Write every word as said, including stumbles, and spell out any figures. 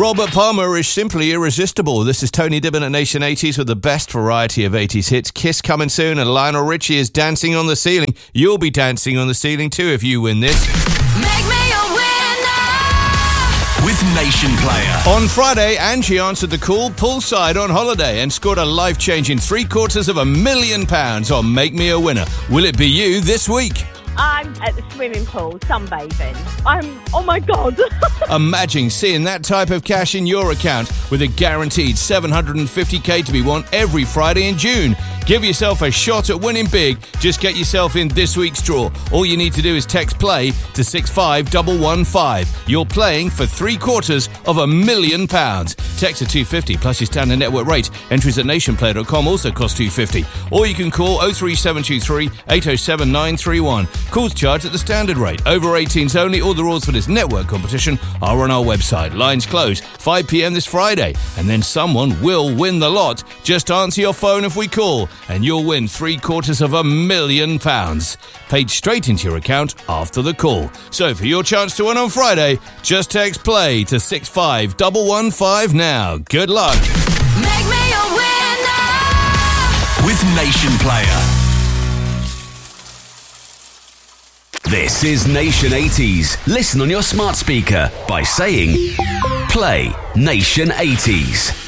Robert Palmer is simply irresistible. This is Tony Dibben at Nation eighties with the best variety of eighties hits. Kiss coming soon, and Lionel Richie is dancing on the ceiling. You'll be dancing on the ceiling too if you win this. Make me a winner with Nation Player. On Friday, Angie answered the call poolside on holiday and scored a life-changing three quarters of a million pounds on Make Me a Winner. Will it be you this week? I'm at the swimming pool, sunbathing. I'm, oh my God. Imagine seeing that type of cash in your account with a guaranteed seven hundred fifty k to be won every Friday in June. Give yourself a shot at winning big. Just get yourself in this week's draw. All you need to do is text play to six five one one five. You're playing for three quarters of a million pounds. Text to two fifty plus your standard network rate. Entries at nationplayer dot com also cost two fifty. Or you can call oh three seven two three eight oh seven nine three one. Calls charged at the standard rate. Over eighteens only. All the rules for this network competition are on our website. Lines close five p.m. this Friday. And then someone will win the lot. Just answer your phone if we call, and you'll win three quarters of a million pounds. Paid straight into your account after the call. So for your chance to win on Friday, just text play to six five one one five now. Good luck. Make me a winner with Nation Player. This is Nation eighties. Listen on your smart speaker by saying play Nation eighties.